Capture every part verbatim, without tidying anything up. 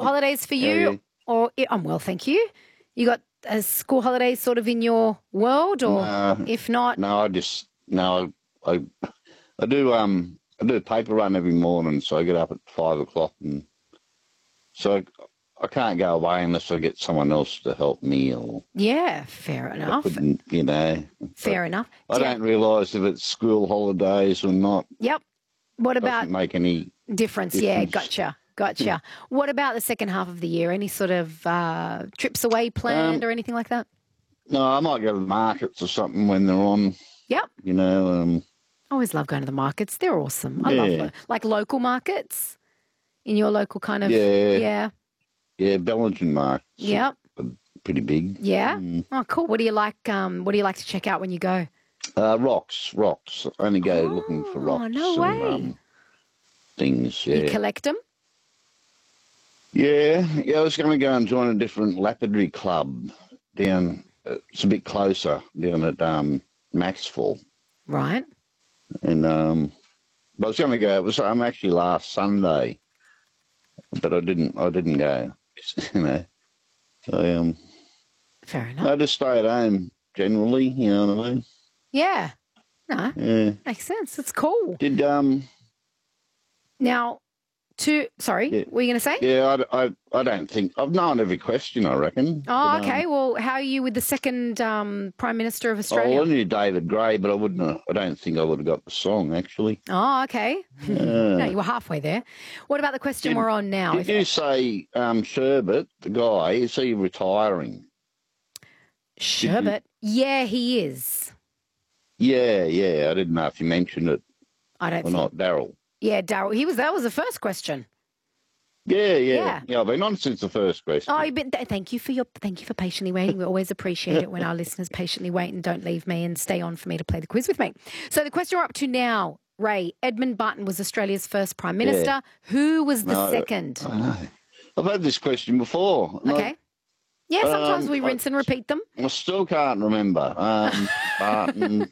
holidays for How are you? you? Or I'm well, thank you. You got a school holidays sort of in your world, or No, if not, no, I just no, I I do um I do a paper run every morning, so I get up at five o'clock, and so I, I can't go away unless I get someone else to help me, or yeah, fair I enough. couldn't, you know. Fair But enough. I Yeah. don't realise if it's school holidays or not. Yep. What about Doesn't make any difference? Yeah, difference. gotcha. Gotcha. What about the second half of the year? Any sort of uh, trips away planned Um, or anything like that? no, I might go to the markets or something when they're on. Yep. You know, um, Always love going to the markets. They're awesome. I love yeah, lo- like local markets in your local kind of yeah, yeah. yeah. Bellingen markets Yep. are pretty big. Yeah. Mm. Oh, cool. What do you like? Um, what do you like to check out when you go? Uh, rocks, rocks. I only go looking for Oh, rocks no and way. um, things. You Yeah, collect them? yeah, yeah. I was going to go and join a different lapidary club down. Uh, it's a bit closer down at um, Maxwell, Right. and um, but I was going to go. It was um, actually last Sunday, but I didn't. I didn't go. You know, I um, Fair enough. I just stay at home generally. You know what I mean? Yeah. No, Yeah. makes sense. It's cool. Did um. Now, to sorry, Yeah. what were you going to say? Yeah, I, I, I don't think I've known every question. I reckon. Oh, But, um, okay. Well, how are you with the second um, Prime Minister of Oh, Australia? I knew David Gray, but I wouldn't. Have, I don't think I would have got the song actually. Oh, okay. Uh, No, you were halfway there. What about the question Did- we're on now? Did you say um, Sherbet, the guy? Is he retiring? Sherbet? Yeah, he is. Yeah, yeah. I didn't know if you mentioned it I don't or think. not, Daryl. Yeah, Daryl. He was. That was the first question. Yeah, yeah, Yeah. yeah. I've been on since the first question. Oh, but th- thank you for your thank you for patiently waiting. We always appreciate it when our listeners patiently wait and don't leave me and stay on for me to play the quiz with me. So the question we're up to now, Ray, Edmund Barton was Australia's first Prime Minister. Yeah. Who was the No, second? I know. I've had this question before. and I- Okay. Yeah, sometimes Um, we I- rinse and repeat them. I still can't remember. Um, Barton.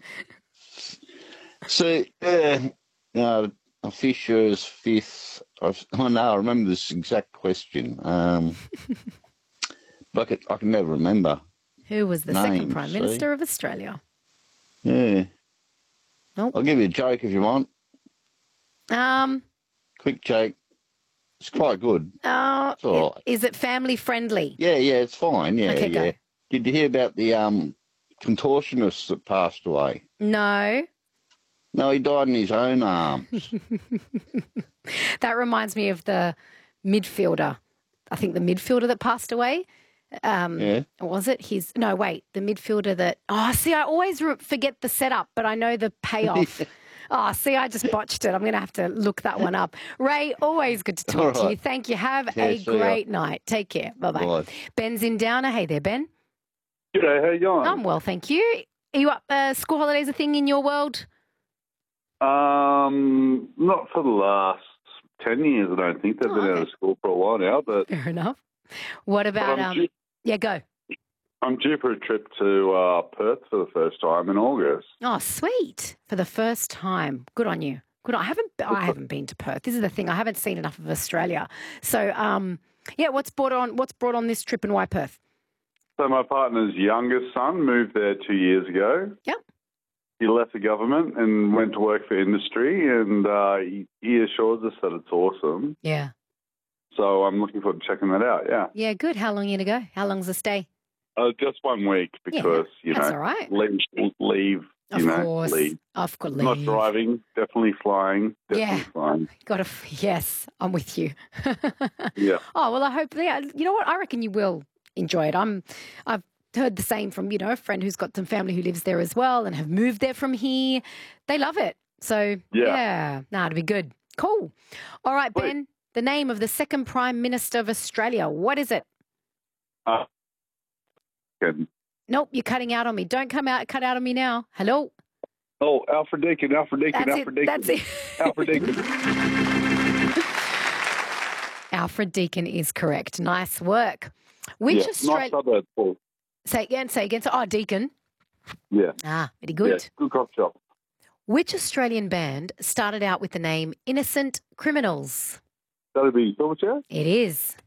So, yeah, no, Fisher's fifth. I've, oh, no, I remember this exact question. Um, but I, could, I can never remember. Who was the second Names, Prime see? Minister of Australia? Yeah. Nope. I'll give you a joke if you want. Um, Quick joke. It's quite good. uh, It's all right. is it family friendly? Yeah, yeah, it's fine. Yeah, Okay, go. yeah. Did you hear about the um, contortionist that passed away? No. No, he died in his own arms. That reminds me of the midfielder. I think the midfielder that passed away. Um, Yeah. Was it his? No, wait. The midfielder that. Oh, see, I always re- forget the setup, but I know the payoff. Oh, see, I just botched it. I'm going to have to look that one up. Ray, always good to talk All to you. right. Thank you. Have Yeah, a see ya. great night. Take care. Bye-bye. Bye. Ben's in Downer. Hey there, Ben. G'day, how you going? I'm well, thank you. Are you up? Uh, school holidays a thing in your world? Um, not for the last ten years, I don't think. They've Oh, been out okay. of school for a while now, but Fair enough. What about, I'm um, due, yeah, go. I'm due for a trip to uh, Perth for the first time in August. Oh, sweet. For the first time. Good on you. Good. On, I haven't, I haven't been to Perth. This is the thing. I haven't seen enough of Australia. So, um, yeah, what's brought on, what's brought on this trip and why Perth? So my partner's youngest son moved there two years ago. Yep. He left the government and went to work for industry, and uh, he, he assures us that it's awesome. Yeah. So I'm looking forward to checking that out, yeah. Yeah, good. How long are you going to go? How long's the stay? Uh, just one week because, you That's know, all right. leave, leave, you Of know, course. leave. Of course. Not driving, definitely flying, definitely Yeah. flying. Got to, yes, I'm with you. Yeah. Oh, well, I hope, yeah, you know what? I reckon you will enjoy it. I'm, I've heard the same from, you know, a friend who's got some family who lives there as well and have moved there from here. They love it. So, yeah, Yeah. nah, it'll be good. Cool. All right, Sweet. Ben, the name of the second Prime Minister of Australia, what is it? Uh, good. Nope, you're cutting out on me. Don't come out, cut out on me now. Hello? Oh, Alfred Deakin, Alfred Deakin, That's Alfred it. Deakin. That's it. Alfred Deakin. Alfred Deakin is correct. Nice work. Which yeah, Australian... nice suburb, Paul. Say again, say again. So, oh, Deakin. Yeah. Ah, very Yeah, good. good coffee shop. Which Australian band started out with the name Innocent Criminals? That'll be Silverchair? It is.